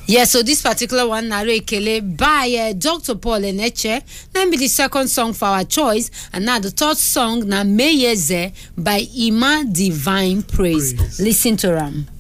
Yes, so this particular one, Nare Ekele, by Dr. Paul Eneche. Then be the second song for our choice. And now the third song, na Meyeze by Ima Divine Praise. Listen to Ram.